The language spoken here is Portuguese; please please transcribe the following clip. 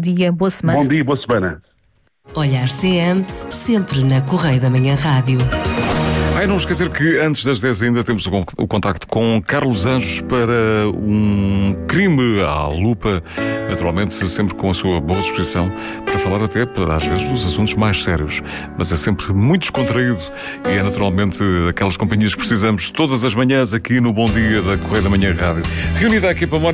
dia, boa semana. Bom dia, boa semana. Olhar CM, sempre na Correio da Manhã Rádio. Não esquecer que antes das 10 ainda temos o contacto com Carlos Anjos para um crime à lupa, naturalmente sempre com a sua boa disposição para falar até, às vezes, dos assuntos mais sérios, mas é sempre muito descontraído e é naturalmente aquelas companhias que precisamos todas as manhãs aqui no Bom Dia da Correio da Manhã Rádio. Reunida aqui para